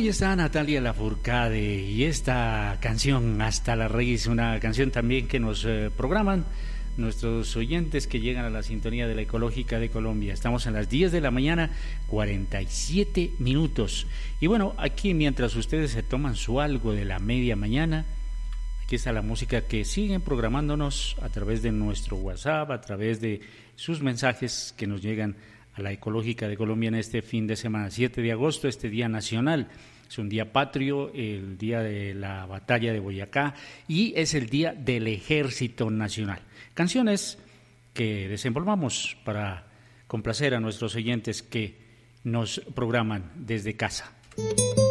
ahí está Natalia Lafourcade y esta canción Hasta la Raíz, una canción también que nos programan nuestros oyentes que llegan a la sintonía de la Ecológica de Colombia. Estamos en las 10 de la mañana, 47 minutos. Y bueno, aquí mientras ustedes se toman su algo de la media mañana, aquí está la música que siguen programándonos a través de nuestro WhatsApp, a través de sus mensajes que nos llegan a la Ecológica de Colombia en este fin de semana, 7 de agosto, este día nacional. Es un día patrio, el día de la batalla de Boyacá y es el día del Ejército Nacional. Canciones que desenvolvamos para complacer a nuestros oyentes que nos programan desde casa.